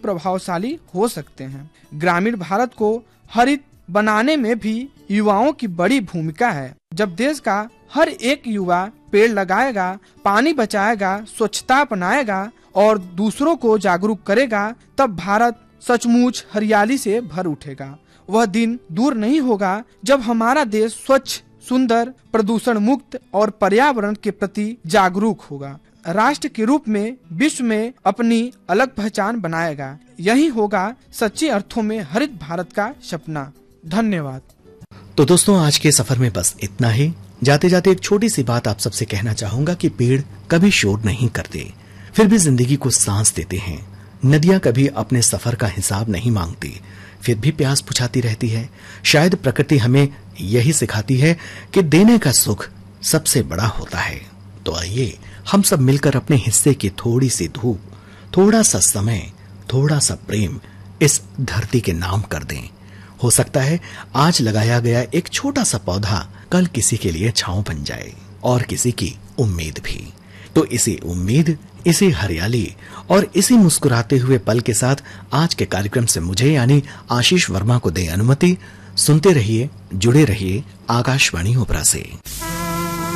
प्रभावशाली हो सकते हैं। ग्रामीण भारत को हरित बनाने में भी युवाओं की बड़ी भूमिका है। जब देश का हर एक युवा पेड़ लगाएगा, पानी बचाएगा, स्वच्छता अपनाएगा और दूसरों को जागरूक करेगा, तब भारत सचमुच हरियाली से भर उठेगा। वह दिन दूर नहीं होगा जब हमारा देश स्वच्छ, सुंदर, प्रदूषण मुक्त और पर्यावरण के प्रति जागरूक होगा। राष्ट्र के रूप में विश्व में अपनी अलग पहचान बनाएगा। यही होगा सच्चे अर्थों में हरित भारत का सपना। धन्यवाद। तो दोस्तों, आज के सफर में बस इतना ही। जाते जाते एक छोटी सी बात आप सबसे कहना चाहूंगा कि पेड़ कभी शोर नहीं करते, फिर भी जिंदगी को सांस देते हैं। नदियां कभी अपने सफर का हिसाब नहीं मांगती, फिर भी प्यास बुझाती रहती है। शायद प्रकृति हमें यही सिखाती है कि देने का सुख सबसे बड़ा होता है। तो आइए हम सब मिलकर अपने हिस्से की थोड़ी सी धूप, थोड़ा सा समय, थोड़ा सा प्रेम इस धरती के नाम कर दें। हो सकता है आज लगाया गया एक छोटा सा पौधा कल किसी के लिए छांव बन जाए और किसी की उम्मीद भी। तो इसी उम्मीद, इसी हरियाली और इसी मुस्कुराते हुए पल के साथ आज के कार्यक्रम से मुझे यानी आशीष वर्मा को दे अनुमति। सुनते रहिए, जुड़े रहिए आकाशवाणी ओपरा से।